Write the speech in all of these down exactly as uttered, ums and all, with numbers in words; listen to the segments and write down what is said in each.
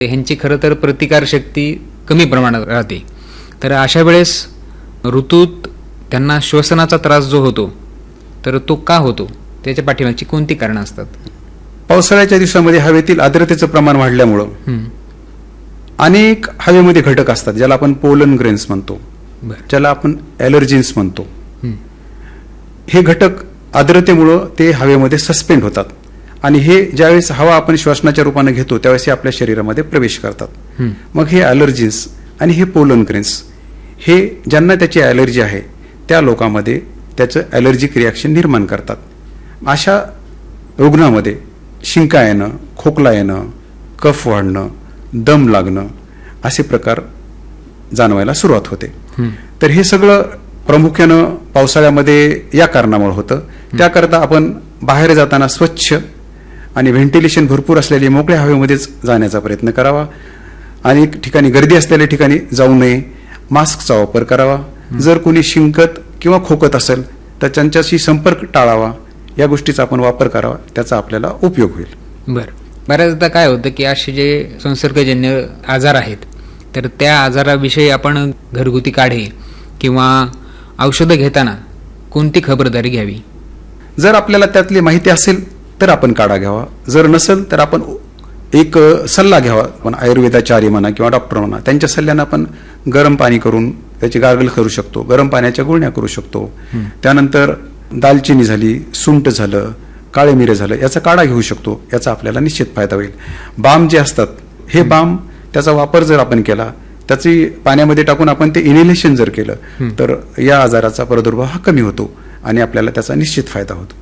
ह्यांची खरं तर प्रतिकारशक्ती कमी प्रमाणात राहते. तर अशा वेळेस ऋतूत त्यांना श्वसनाचा त्रास जो होतो तर तो का होतो, त्याच्या पाठीमागची कोणती कारणं असतात? पावसाळ्याच्या दिवसामध्ये हवेतील आर्द्रतेचं प्रमाण वाढल्यामुळं अनेक हवेमध्ये घटक असतात, ज्याला आपण पोलन ग्रेन्स म्हणतो, ज्याला आपण ॲलर्जीन्स म्हणतो. हे घटक आर्द्रतेमुळं ते हवेमध्ये सस्पेंड होतात आणि हे ज्यावेळेस हवा आपण श्वसनाच्या रूपाने घेतो त्यावेळेस हे आपल्या शरीरामध्ये प्रवेश करतात. मग हे ॲलर्जीन्स आणि हे पोलन ग्रेन्स हे ज्यांना त्याची ॲलर्जी आहे त्या लोकांमध्ये त्याचं ॲलर्जिक रिॲक्शन निर्माण करतात. अशा रुग्णामध्ये शिंका येणं, खोकला येणं, कफ वाढणं, दम लागणं असे प्रकार जाणवायला सुरुवात होते. तर हे सगळं प्रामुख्यानं पावसाळ्यामध्ये या कारणामुळे होतं. त्याकरता आपण बाहेर जाताना स्वच्छ आणि व्हेंटिलेशन भरपूर असलेली मोकळ्या हवेमध्येच जाण्याचा प्रयत्न करावा. अनेक ठिकाणी गर्दी असलेल्या ठिकाणी जाऊ नये. मास्कचा वापर करावा. जर कोणी शिंकत किंवा खोकत असेल तर त्यांच्याशी संपर्क टाळावा. या गोष्टीचा आपण वापर करावा, त्याचा आपल्याला उपयोग होईल. बरं, बऱ्याचदा काय होतं की असे जे संसर्गजन्य आजार आहेत तर त्या आजाराविषयी आपण घरगुती काढे किंवा औषधं घेताना कोणती खबरदारी घ्यावी? जर आपल्याला त्यातली माहिती असेल तर आपण काढा घ्यावा. जर नसेल तर आपण एक सल्ला घ्यावा. आपण आयुर्वेदाचार्य म्हणा किंवा डॉक्टर म्हणा, त्यांच्या सल्ल्यानं आपण गरम पाणी करून त्याची गार्गल करू शकतो, गरम पाण्याच्या गुळण्या करू शकतो. त्यानंतर दालचिनी झाली, सुंठ झालं, काळे मिरे झालं, याचा काढा घेऊ शकतो. याचा आपल्याला निश्चित फायदा होईल. बाम जे असतात हे बाम त्याचा वापर जर आपण केला, त्याची पाण्यामध्ये टाकून आपण ते इनहेलेशन जर केलं तर या आजाराचा प्रादुर्भाव हा कमी होतो आणि आपल्याला त्याचा निश्चित फायदा होतो.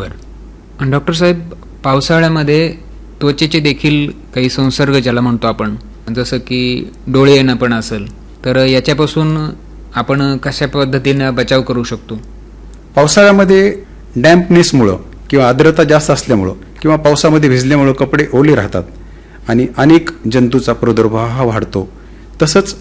बरं, डॉक्टर साहेब, पावसाळ्यामध्ये त्वचेचे देखील काही संसर्ग ज्याला म्हणतो आपण, जसं की डोळे येणं पण असेल, तर याच्यापासून आपण कशा पद्धतीनं बचाव करू शकतो? पावसाळ्यामध्ये डॅम्पनेसमुळं किंवा आर्द्रता जास्त असल्यामुळं किंवा पावसामध्ये भिजल्यामुळं कपडे ओले राहतात आणि अनेक जंतूचा प्रादुर्भाव हा वाढतो. तसंच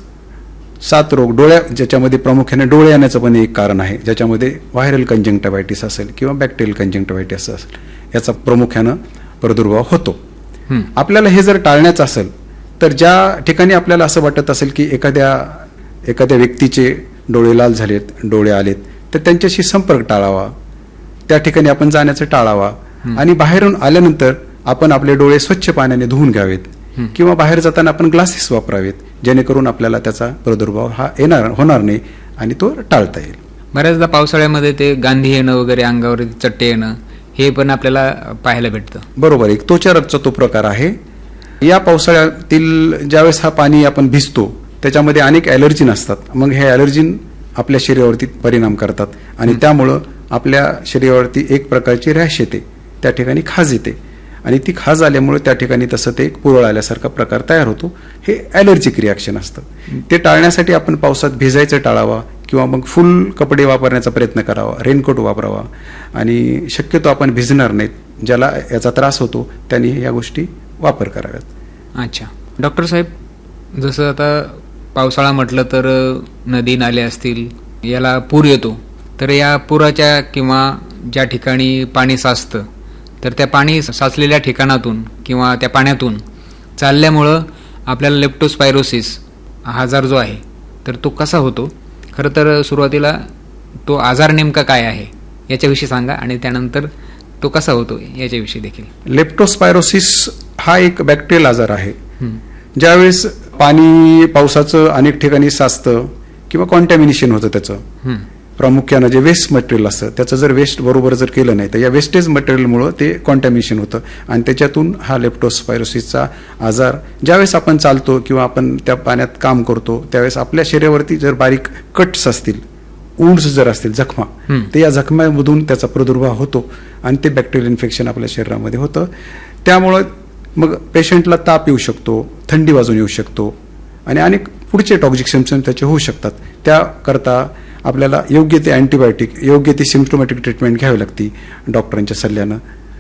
साथ रोग, डोळ्या ज्याच्यामध्ये प्रामुख्याने डोळे येण्याचं पण एक कारण आहे, ज्याच्यामध्ये व्हायरल कंजंक्टिव्हायटिस असेल किंवा बॅक्टेरियल कंजंक्टिव्हायटिस असेल, याचा प्रामुख्यानं प्रादुर्भाव होतो. आपल्याला हे जर टाळण्याचं असेल तर ज्या ठिकाणी आपल्याला असं वाटत असेल की एखाद्या एखाद्या व्यक्तीचे डोळे लाल झालेत, डोळे आलेत, तर त्यांच्याशी संपर्क टाळावा. त्या ठिकाणी आपण जाण्याचं टाळावा आणि बाहेरून आल्यानंतर आपण आपले डोळे स्वच्छ पाण्याने धुवून घ्यावेत किंवा बाहेर जाताना आपण ग्लासेस वापरावेत, जेणेकरून आपल्याला त्याचा प्रादुर्भाव हा येणार होणार नाही आणि तो टाळता येईल. बऱ्याचदा पावसाळ्यामध्ये ते गांधी येणं वगैरे, अंगावर चट्टे येणं, हे पण आपल्याला पाहायला भेटतं. बरोबर, एक त्वचारजचा तो प्रकार आहे. या पावसाळ्यातील ज्यावेळेस हा पाणी आपण भिजतो त्याच्यामध्ये अनेक ॲलर्जीन असतात. मग हे ॲलर्जीन आपल्या शरीरावरती परिणाम करतात आणि त्यामुळं आपल्या शरीरावरती एक प्रकारची रॅश येते, त्या ठिकाणी खाज येते आणि ती खाज आल्यामुळे त्या ठिकाणी तसं ते एक पुरळ आल्यासारखा प्रकार तयार होतो. हे ॲलर्जिक रिॲक्शन असतं. ते टाळण्यासाठी आपण पावसात भिजायचं टाळावा किंवा मग फुल कपडे वापरण्याचा प्रयत्न करावा, रेनकोट वापरावा आणि शक्यतो आपण भिजणार नाहीत. ज्याला याचा त्रास होतो त्यांनी या गोष्टी वापर कराव्यात. अच्छा डॉक्टर साहेब, जसं आता पावसाळा म्हटलं तर नदी नाले असतील, याला पूर येतो, तर या पुराच्या किंवा ज्या ठिकाणी पाणी साचतं तर त्या पाणी साचलेल्या ठिकाणातून किंवा त्या पाण्यातून चालल्यामुळं आपल्याला लेप्टोस्पायरोसिस हा आजार जो आहे तर तो कसा होतो? खरं तर सुरुवातीला तो आजार नेमका काय आहे याच्याविषयी सांगा आणि त्यानंतर तो कसा होतो याच्याविषयी देखील. लेप्टोस्पायरोसिस हा एक बॅक्टेरियल आजार आहे. ज्यावेळेस पाणी पावसाचं अनेक ठिकाणी साचतं किंवा कॉन्टॅमिनेशन होतं, त्याचं प्रामुख्यानं जे वेस्ट मटेरियल असतं त्याचं जर वेस्ट बरोबर जर केलं नाही तर या वेस्टेज मटेरियलमुळं ते कॉन्टॅमिनेशन होतं आणि त्याच्यातून हा लेप्टोस्पायरोसिसचा आजार, ज्यावेळेस आपण चालतो किंवा आपण त्या पाण्यात काम करतो त्यावेळेस आपल्या शरीरावरती जर बारीक कट्स असतील, उंड्स जर असतील, जखमा, तर या जखमामधून त्याचा प्रादुर्भाव होतो आणि ते बॅक्टेरियल इन्फेक्शन आपल्या शरीरामध्ये होतं. त्यामुळं मग पेशंटला ताप येऊ शकतो, थंडी वाजून येऊ शकतो आणि अनेक पुढचे टॉक्सिक सिम्पटम्स त्याचे होऊ शकतात. त्याकरता आपल्याला योग्य ते अँटीबायोटिक, योग्य ती सिम्प्टोमॅटिक ट्रीटमेंट घ्यावी लागते डॉक्टरांच्या सल्ल्यानं.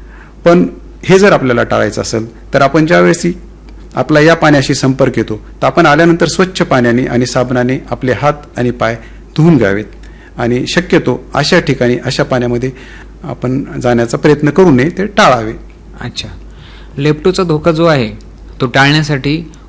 पण हे जर आपल्याला टाळायचं असेल तर आपण ज्यावेळेस आपला या पाण्याशी संपर्क येतो तर आपण आल्यानंतर स्वच्छ पाण्याने आणि साबणाने आपले हात आणि पाय धुवून घ्यावेत आणि शक्यतो अशा ठिकाणी अशा पाण्यामध्ये आपण जाण्याचा प्रयत्न करू नये, ते टाळावे. अच्छा, लेप्टोचा धोका जो आहे तो टाळण्यासाठी